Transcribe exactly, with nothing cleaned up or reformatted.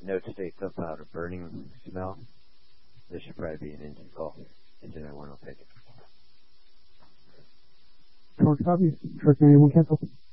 note state something about a burning smell. This should probably be an engine call. Engine I one will take it. Short copy. Short ninety-one cancel.